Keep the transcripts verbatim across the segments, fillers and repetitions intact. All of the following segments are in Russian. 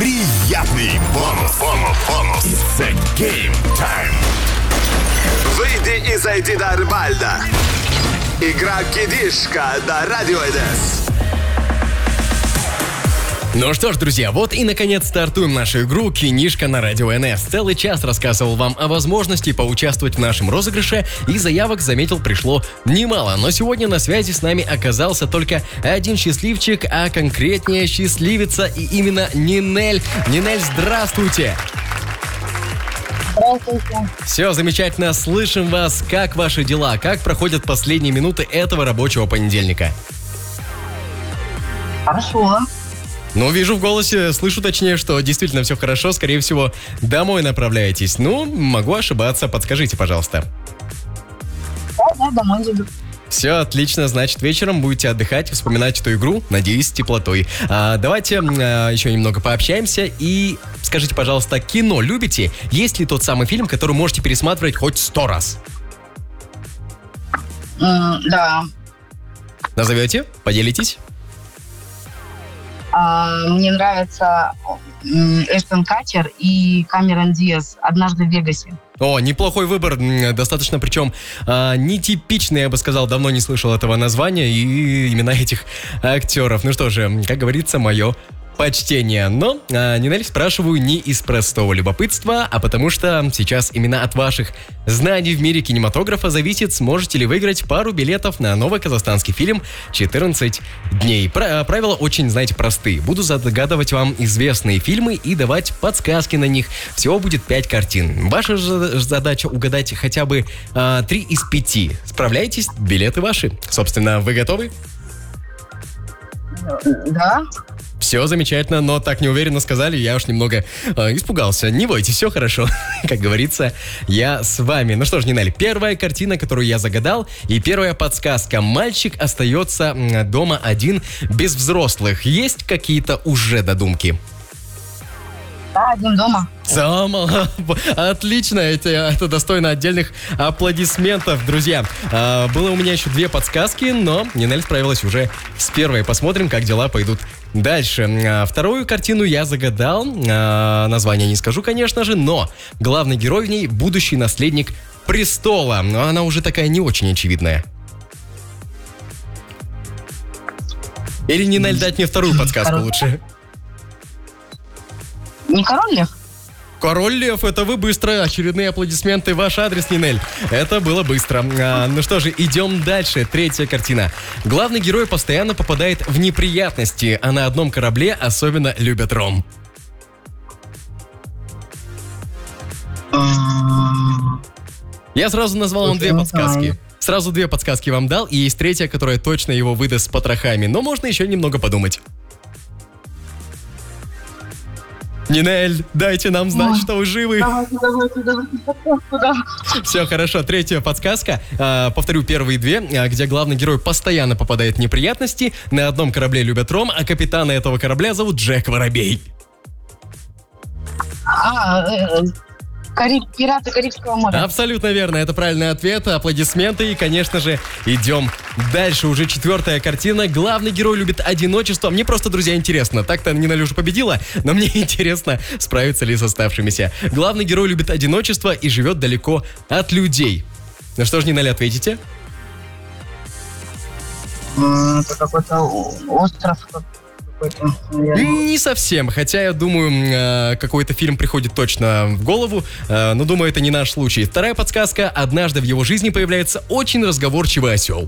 приятный бонус. Бонус, бонус. The Game Time. Выйди и зайди до Арбальда. Игра «Кидишка» на Радио эн эс. Ну что ж, друзья, вот и наконец стартуем нашу игру «Кинишка» на Радио эн эс. Целый час рассказывал вам о возможности поучаствовать в нашем розыгрыше, и заявок, заметил, пришло немало. Но сегодня на связи с нами оказался только один счастливчик, а конкретнее счастливица, и именно Нинель. Нинель, здравствуйте! Здравствуйте. Все замечательно, слышим вас. Как ваши дела? Как проходят последние минуты этого рабочего понедельника? Хорошо. Ну, вижу в голосе, слышу точнее, что действительно все хорошо. Скорее всего, домой направляетесь. Ну, могу ошибаться. Подскажите, пожалуйста. Да, да, домой еду. Все отлично, значит, вечером будете отдыхать, вспоминать эту игру, надеюсь, с теплотой. А, давайте а, еще немного пообщаемся и скажите, пожалуйста, кино любите? Есть ли тот самый фильм, который можете пересматривать хоть сто раз? М, да. Назовете? Поделитесь? А, мне нравится м, Эштон Катчер и Камерон Диаз «Однажды в Вегасе». О, неплохой выбор, м, достаточно, причем а, нетипичный, я бы сказал, давно не слышал этого названия и имена этих актеров. Ну что же, как говорится, мое почтение. Но, а, Нинель, спрашиваю не из простого любопытства, а потому что сейчас именно от ваших знаний в мире кинематографа зависит, сможете ли выиграть пару билетов на новый казахстанский фильм «четырнадцать дней». Про- правила очень, знаете, простые. Буду загадывать вам известные фильмы и давать подсказки на них. Всего будет пять картин. Ваша же задача угадать хотя бы а, три из пяти. Справляетесь? Билеты ваши. Собственно, вы готовы? Да. Все замечательно, но так неуверенно сказали, я уж немного э, испугался. Не бойтесь, все хорошо. Как говорится, я с вами. Ну что ж, Нинель, первая картина, которую я загадал, и первая подсказка. Мальчик остается м, дома один, без взрослых. Есть какие-то уже додумки? Да, один дома. Сама. Отлично, это, это достойно отдельных аплодисментов, друзья. А, было у меня еще две подсказки, но Нинель справилась уже с первой. Посмотрим, как дела пойдут дальше. А, вторую картину я загадал. А, название не скажу, конечно же, но главный герой в ней — будущий наследник престола. Но она уже такая не очень очевидная. Или, Нинель, дать мне вторую подсказку лучше? Не Король Лев? Король Лев, это вы быстро. Очередные аплодисменты в ваш адрес, Нинель. Это было быстро. А, ну что же, идем дальше. Третья картина. Главный герой постоянно попадает в неприятности, а на одном корабле особенно любят ром. Я сразу назвал вам две подсказки. Сразу две подсказки вам дал, и есть третья, которая точно его выдаст с потрохами. Но можно еще немного подумать. Нинель, дайте нам знать, что вы живы. Давайте, давайте, давайте. Куда? Все хорошо. Третья подсказка. А, повторю первые две, а, где главный герой постоянно попадает в неприятности. На одном корабле любят ром, а капитана этого корабля зовут Джек Воробей. А, э, Кариб, пираты Карибского моря. Абсолютно верно. Это правильный ответ. Аплодисменты. И, конечно же, идем дальше. Уже четвертая картина. Главный герой любит одиночество. Мне просто, друзья, интересно. Так-то Нинель уже победила, но мне интересно, справится ли с оставшимися. Главный герой любит одиночество и живет далеко от людей. Ну что ж, Нинель, ответите? М, Это какой-то остров какой-то, наверное. Не совсем, хотя я думаю, э, какой-то фильм приходит точно в голову, э, но думаю, это не наш случай. Вторая подсказка. Однажды в его жизни появляется очень разговорчивый осел.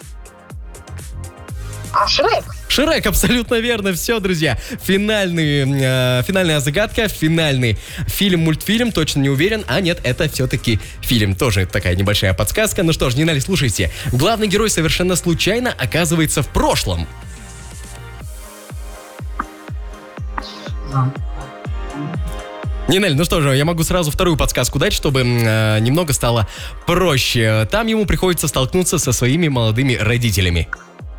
А, Шрек? Шрек, абсолютно верно. Все, друзья. Финальный, э, финальная загадка, финальный фильм-мультфильм, точно не уверен. А нет, это все-таки фильм. Тоже такая небольшая подсказка. Ну что ж, Нинель, слушайте. Главный герой совершенно случайно оказывается в прошлом. Нинель, ну что же, я могу сразу вторую подсказку дать, чтобы э, немного стало проще. Там ему приходится столкнуться со своими молодыми родителями.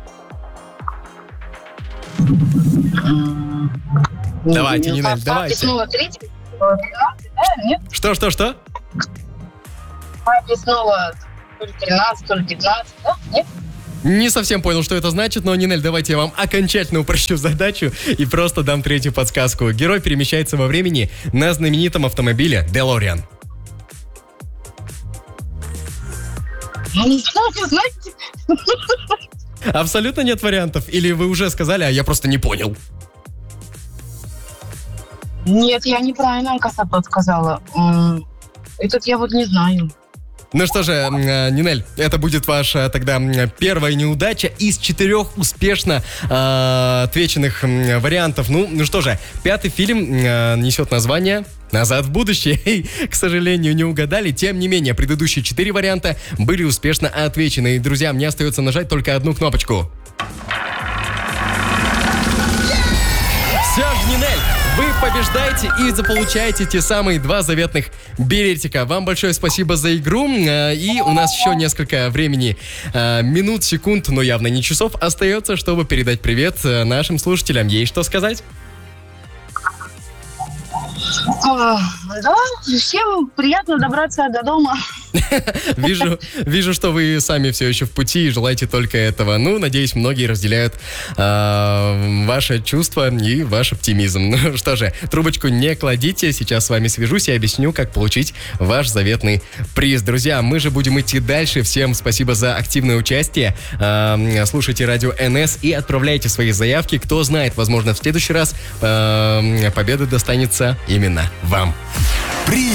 Давайте, Нинель, Папе давайте. снова тридцать, тринадцать, да, нет? Что, что, что? Папе снова то ли тринадцать, то ли пятнадцать, да, нет? Не совсем понял, что это значит, но, Нинель, давайте я вам окончательно упрощу задачу и просто дам третью подсказку. Герой перемещается во времени на знаменитом автомобиле DeLorean. Ну, не знаю, знаете. Абсолютно нет вариантов? Или вы уже сказали, а я просто не понял? Нет, я неправильно, коса подсказала. М, Этот я вот не знаю. Ну что же, м, э, Нинель, это будет ваша тогда м, первая неудача из четырех успешно э, отвеченных м, вариантов. Ну, ну что же, пятый фильм э, несет название «Назад в будущее». И, к сожалению, не угадали. Тем не менее, предыдущие четыре варианта были успешно отвечены. И, друзья, мне остается нажать только одну кнопочку. Все же, Нинель, вы побеждаете и заполучаете те самые два заветных билетика. Вам большое спасибо за игру. э, И у нас еще несколько времени, э, минут, секунд, но явно не часов, остается, чтобы передать привет э, нашим слушателям. Есть что сказать? А, Да, всем приятно добраться до дома. Вижу, вижу, что вы сами все еще в пути и желаете только этого. Ну, надеюсь, многие разделяют э, ваше чувство и ваш оптимизм. Ну что же, трубочку не кладите. Сейчас с вами свяжусь и объясню, как получить ваш заветный приз. Друзья, мы же будем идти дальше. Всем спасибо за активное участие. Э, слушайте радио эн эс и отправляйте свои заявки. Кто знает, возможно, в следующий раз э, победа достанется именно вам. Приз